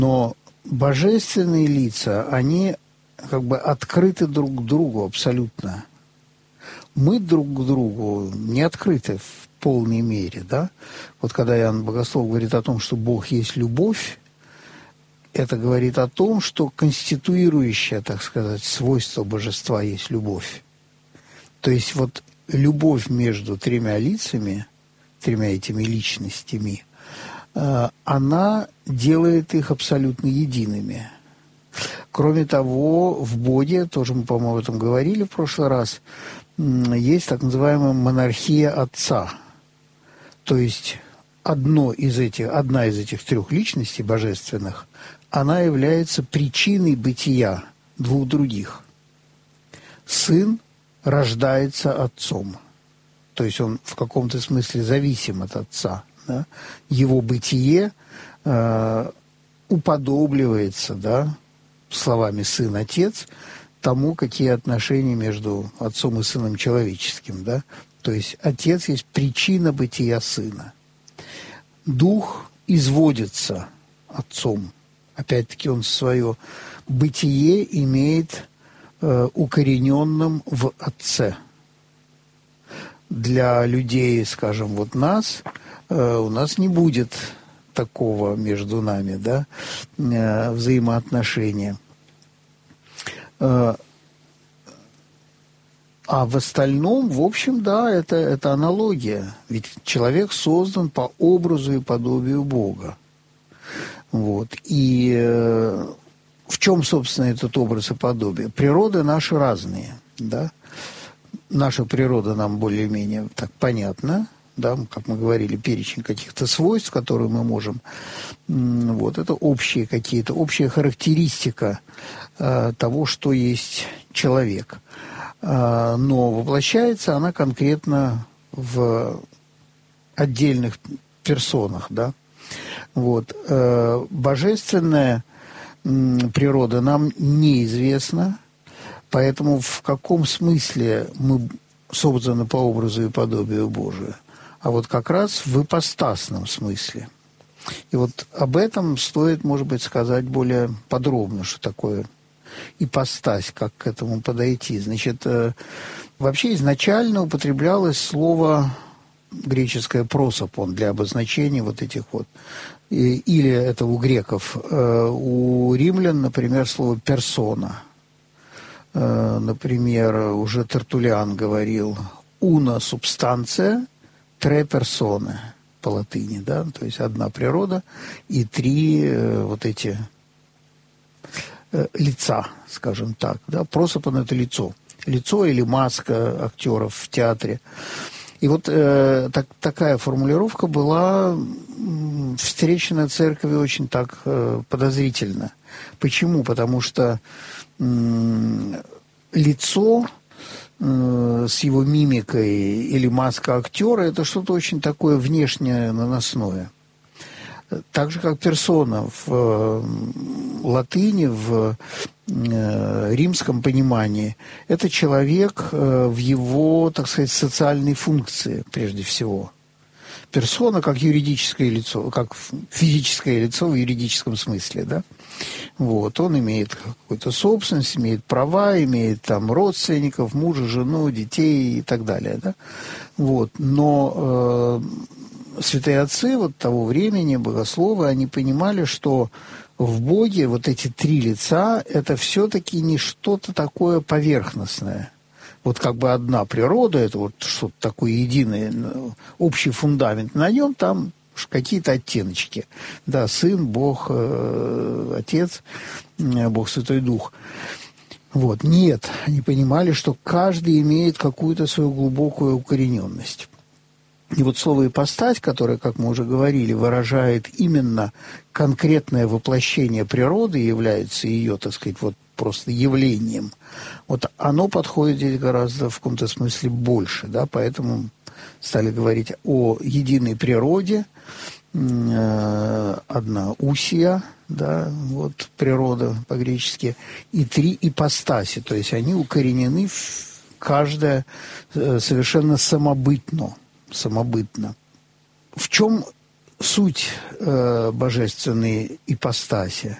Но божественные лица, они как бы открыты друг к другу абсолютно. Мы друг к другу не открыты в полной мере, да? Вот когда Иоанн Богослов говорит о том, что Бог есть любовь, это говорит о том, что конституирующее, так сказать, свойство божества есть любовь. То есть вот любовь между тремя лицами, тремя этими личностями, она делает их абсолютно едиными. Кроме того, в Боге, тоже мы, по-моему, об этом говорили в прошлый раз, есть так называемая монархия Отца. То есть одна из этих трех личностей божественных, она является причиной бытия двух других. Сын рождается Отцом. То есть он в каком-то смысле зависим от Отца. Да? Его бытие уподобливается, да, словами «сын», «отец», тому, какие отношения между Отцом и Сыном человеческим. Да? То есть Отец есть причина бытия Сына. Дух изводится Отцом. Опять-таки он свое бытие имеет укорененным в Отце. Для людей, скажем, вот нас, у нас не будет такого между нами, да, взаимоотношения. А в остальном, в общем, да, это аналогия. Ведь человек создан по образу и подобию Бога. Вот. И в чем, собственно, этот образ и подобие? Природы наши разные, да. Наша природа нам более-менее так понятна, да, как мы говорили, перечень каких-то свойств, которые мы можем. Вот, это общие какие-то, общая характеристика того, что есть человек. Но воплощается она конкретно в отдельных персонах, да. Вот. Божественная природа нам неизвестна, поэтому в каком смысле мы созданы по образу и подобию Божию, а вот как раз в ипостасном смысле. И вот об этом стоит, может быть, сказать более подробно, что такое ипостась, как к этому подойти. Значит, вообще изначально употреблялось слово греческое «просопон» для обозначения вот этих вот. Или это у греков. У римлян, например, слово «персона». Например, уже Тертуллиан говорил «una substantia, tre persone» по латыни, да, то есть одна природа и три вот эти лица, скажем так, да. Просопон – это лицо или маска актеров в театре. И вот такая формулировка была встречена церковью очень так подозрительно. Почему? Потому что лицо с его мимикой или маска актера – это что-то очень такое внешнее, наносное. Так же, как персона в латыни, в римском понимании, это человек в его, так сказать, социальной функции, прежде всего. Персона как юридическое лицо, как физическое лицо в юридическом смысле, да. Вот, он имеет какую-то собственность, имеет права, имеет там родственников, мужа, жену, детей и так далее, да. Вот, но святые отцы вот того времени, богословы, они понимали, что в Боге вот эти три лица – это все-таки не что-то такое поверхностное. Вот как бы одна природа – это вот что-то такое единое, общий фундамент. На нем там какие-то оттеночки. Да, Сын, Бог, Отец, Бог Святой Дух. Вот. Нет, они понимали, что каждый имеет какую-то свою глубокую укорененность. И вот слово «ипостась», которое, как мы уже говорили, выражает именно конкретное воплощение природы, является ее, так сказать, вот просто явлением, вот оно подходит здесь гораздо в каком-то смысле больше, да, поэтому стали говорить о единой природе, одна усия, да, вот природа по-гречески, и три ипостаси, то есть они укоренены в каждая совершенно самобытно. В чем суть божественной ипостаси